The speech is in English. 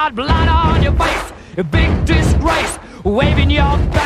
got blood on your face, a big disgrace, waving your back.